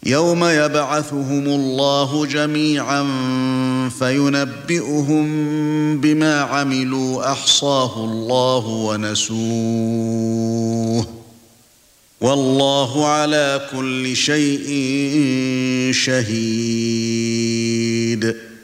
يوم يبعثهم الله جميعا فينبئهم بما عملوا أحصاه الله ونسوه والله على كل شيء شهيد